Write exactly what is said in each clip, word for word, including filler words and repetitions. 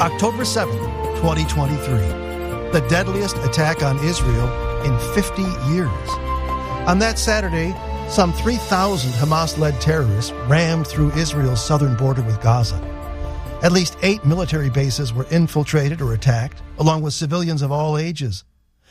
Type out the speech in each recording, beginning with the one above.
October seventh, twenty twenty-three, the deadliest attack on Israel in fifty years. On that Saturday, some three thousand Hamas-led terrorists rammed through Israel's southern border with Gaza. At least eight military bases were infiltrated or attacked, along with civilians of all ages.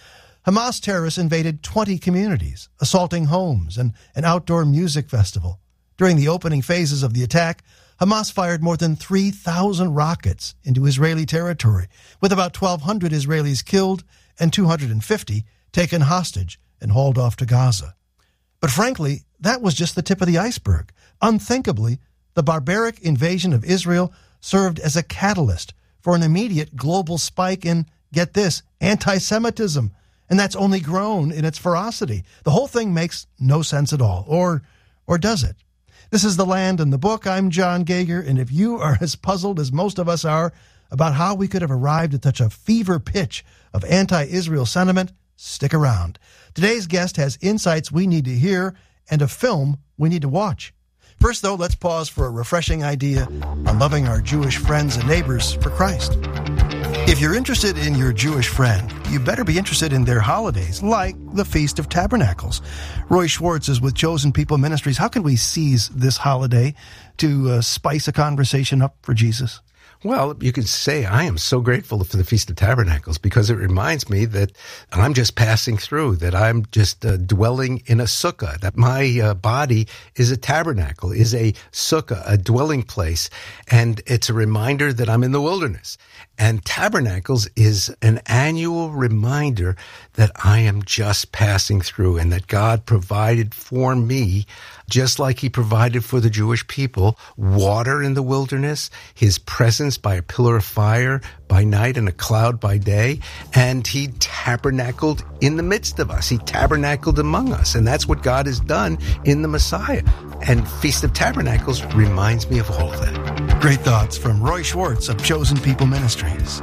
Hamas terrorists invaded twenty communities, assaulting homes and an outdoor music festival. During the opening phases of the attack, Hamas fired more than three thousand rockets into Israeli territory, with about twelve hundred Israelis killed and two hundred fifty taken hostage and hauled off to Gaza. But frankly, that was just the tip of the iceberg. Unthinkably, the barbaric invasion of Israel served as a catalyst for an immediate global spike in, get this, anti-Semitism. And that's only grown in its ferocity. The whole thing makes no sense at all. Or, or does it? This is The Land and the Book. I'm John Gauger, and if you are as puzzled as most of us are about how we could have arrived at such a fever pitch of anti-Israel sentiment, stick around. Today's guest has insights we need to hear and a film we need to watch. First, though, let's pause for a refreshing idea on loving our Jewish friends and neighbors for Christ. If you're interested in your Jewish friend, you better be interested in their holidays, like the Feast of Tabernacles. Roy Schwartz is with Chosen People Ministries. How can we seize this holiday to uh, spice a conversation up for Jesus? Well, you could say I am so grateful for the Feast of Tabernacles because it reminds me that I'm just passing through, that I'm just uh, dwelling in a sukkah, that my uh, body is a tabernacle, is a sukkah, a dwelling place. And it's a reminder that I'm in the wilderness. And Tabernacles is an annual reminder that I am just passing through and that God provided for me, just like he provided for the Jewish people, water in the wilderness, his presence by a pillar of fire by night and a cloud by day, and he tabernacled in the midst of us. He tabernacled among us, and that's what God has done in the Messiah. And Feast of Tabernacles reminds me of all of that. Great thoughts from Roy Schwartz of Chosen People Ministries.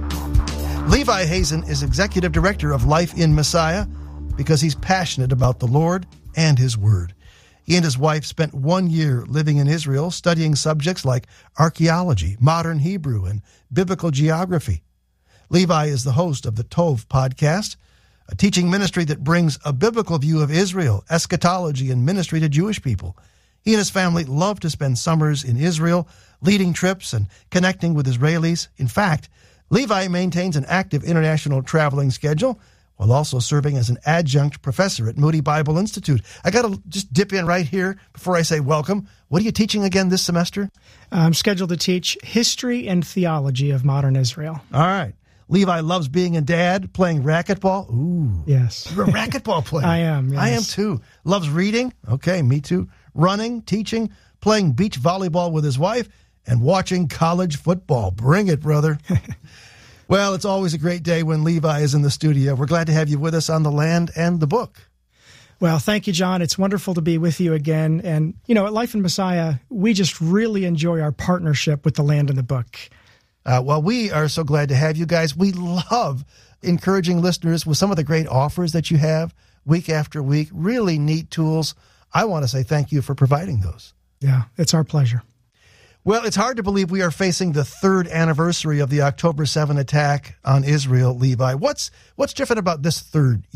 Levi Hazen is Executive Director of Life in Messiah because he's passionate about the Lord and his Word. He and his wife spent one year living in Israel, studying subjects like archaeology, modern Hebrew, and biblical geography. Levi is the host of the Tov podcast, a teaching ministry that brings a biblical view of Israel, eschatology, and ministry to Jewish people. He and his family love to spend summers in Israel, leading trips and connecting with Israelis. In fact, Levi maintains an active international traveling schedule while also serving as an adjunct professor at Moody Bible Institute. I got to just dip in right here before I say welcome. What are you teaching again this semester? I'm scheduled to teach history and theology of modern Israel. All right. Levi loves being a dad, playing racquetball. Ooh. Yes. You're a racquetball player. I am, yes. I am too. Loves reading. Okay, me too. Running, teaching, playing beach volleyball with his wife, and watching college football. Bring it, brother. Well, it's always a great day when Levi is in the studio. We're glad to have you with us on The Land and the Book. Well, thank you, John. It's wonderful to be with you again. And, you know, at Life in Messiah, we just really enjoy our partnership with The Land and the Book. Uh, well, we are so glad to have you guys. We love encouraging listeners with some of the great offers that you have week after week. Really neat tools. I want to say thank you for providing those. Yeah, it's our pleasure. Well, it's hard to believe we are facing the third anniversary of the October seventh attack on Israel, Levi. What's what's different about this third